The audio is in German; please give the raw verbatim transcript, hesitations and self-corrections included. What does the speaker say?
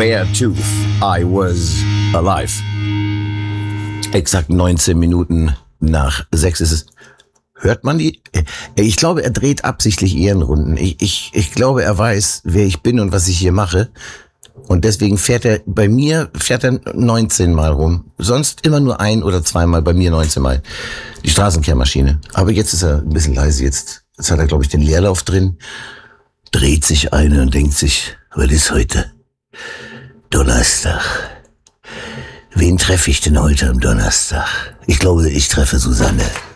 Beartooth, I was alive. Exakt neunzehn Minuten nach sechs ist es. Hört man die? Ich glaube, er dreht absichtlich Ehrenrunden. Ich, ich, ich glaube, er weiß, wer ich bin und was ich hier mache. Und deswegen fährt er, bei mir fährt er neunzehn Mal rum. Sonst immer nur ein oder zweimal, bei mir neunzehn Mal. Die Straßenkehrmaschine. Aber jetzt ist er ein bisschen leise. Jetzt, jetzt hat er, glaube ich, den Leerlauf drin. Dreht sich eine und denkt sich, was ist heute? Donnerstag. Wen treffe ich denn heute am Donnerstag? Ich glaube, ich treffe Susanne.